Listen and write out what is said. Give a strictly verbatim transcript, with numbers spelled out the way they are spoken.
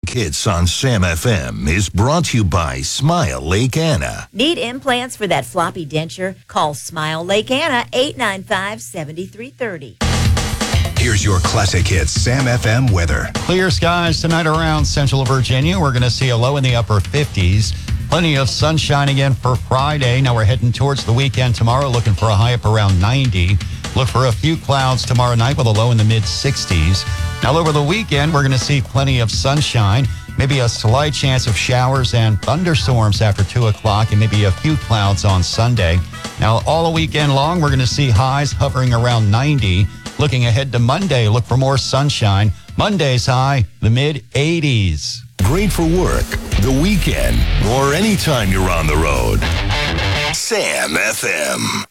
Hits on Sam F M is brought to you by Smile Lake Anna. Need implants for that floppy denture? Call Smile Lake Anna, eight nine five, seven three three zero. Here's your Classic Hits Sam F M weather. Clear skies tonight around Central Virginia. We're going to see a low in the upper fifties. Plenty of sunshine again for Friday. Now we're heading towards the weekend tomorrow, looking for a high up around ninety. Look for a few clouds tomorrow night with a low in the mid sixties. Now over the weekend, we're going to see plenty of sunshine, maybe a slight chance of showers and thunderstorms after two o'clock, and maybe a few clouds on Sunday. Now all the weekend long, we're going to see highs hovering around ninety. Looking ahead to Monday, look for more sunshine. Monday's high, the mid eighties. Great for work, the weekend, or anytime you're on the road. Sam F M.